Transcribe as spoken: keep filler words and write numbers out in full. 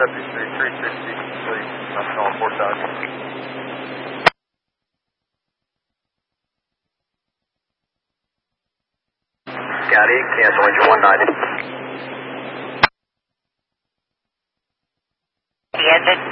seventy-three, three sixty, complete. I'm calling four thousand. Scotty, cancel engine one ninety. The engine